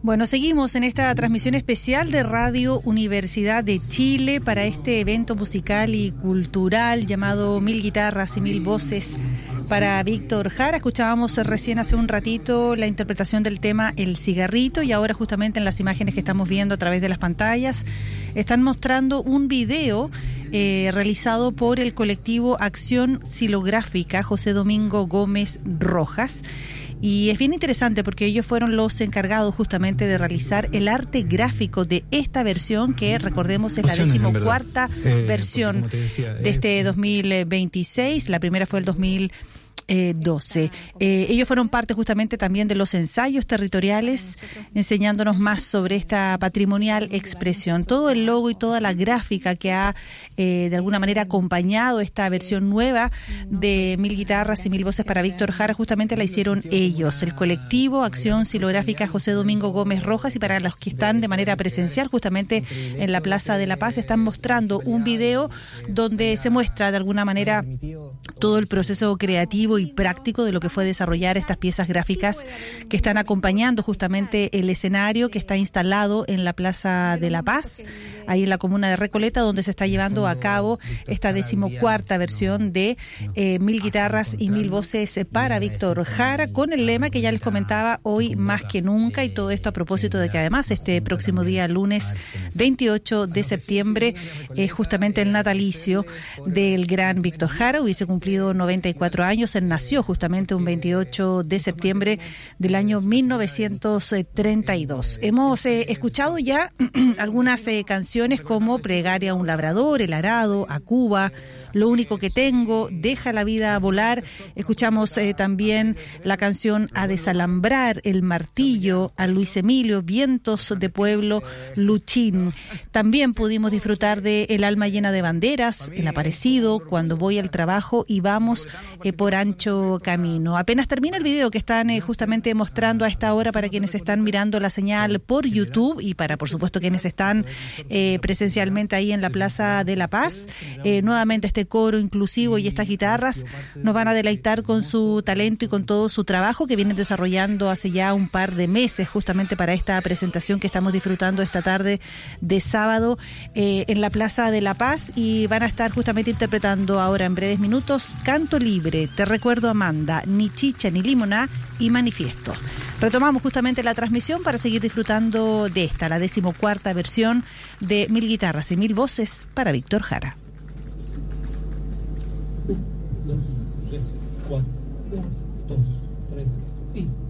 Bueno, seguimos en esta transmisión especial de Radio Universidad de Chile para este evento musical y cultural llamado 1000 guitarras y 1000 voces para Víctor Jara. Escuchábamos recién hace un ratito la interpretación del tema El Cigarrito, y ahora justamente en las imágenes que estamos viendo a través de las pantallas están mostrando un video realizado por el colectivo Acción Xilográfica José Domingo Gómez Rojas. Y es bien interesante porque ellos fueron los encargados justamente de realizar el arte gráfico de esta versión, que recordemos es la 14ª versión de este 2026. La primera fue el 2012. Ellos fueron parte justamente también de los ensayos territoriales, enseñándonos más sobre esta patrimonial expresión. Todo el logo y toda la gráfica que ha de alguna manera acompañado esta versión nueva de 1000 guitarras y 1000 voces para Víctor Jara, justamente la hicieron ellos, el colectivo Acción Xilográfica José Domingo Gómez Rojas. Y para los que están de manera presencial justamente en la Plaza de la Paz, están mostrando un video donde se muestra de alguna manera todo el proceso creativo y práctico de lo que fue desarrollar estas piezas gráficas que están acompañando justamente el escenario que está instalado en la Plaza de la Paz, ahí en la comuna de Recoleta, donde se está llevando a cabo esta 14ª versión de 1000 guitarras y 1000 voces para Víctor Jara, con el lema que ya les comentaba, hoy más que nunca. Y todo esto a propósito de que además este próximo día, lunes 28 de septiembre, es justamente el natalicio del gran Víctor Jara. Hubiese cumplido 94 años. Él nació justamente un 28 de septiembre del año 1932. Hemos escuchado ya algunas canciones como Plegaria a un labrador, El arado, A Cuba, Lo único que tengo, Deja la vida volar. Escuchamos también la canción A desalambrar, El martillo, a Luis Emilio, Vientos de pueblo, Luchín. También pudimos disfrutar de El alma llena de banderas, El aparecido, Cuando voy al trabajo y Vamos por ancho camino. Apenas termina el video que están justamente mostrando a esta hora para quienes están mirando la señal por YouTube y para, por supuesto, quienes están presencialmente ahí en la Plaza de la Paz. Nuevamente este coro inclusivo y estas guitarras nos van a deleitar con su talento y con todo su trabajo que vienen desarrollando hace ya un par de meses justamente para esta presentación que estamos disfrutando esta tarde de sábado en la Plaza de la Paz. Y van a estar justamente interpretando ahora en breves minutos Canto Libre, Te recuerdo Amanda, Ni chicha ni limoná y Manifiesto. Retomamos justamente la transmisión para seguir disfrutando de esta, la 14ª versión de 1000 guitarras y 1000 voces para Víctor Jara. 1, 2, 3, 4, 1, 2, 3 y...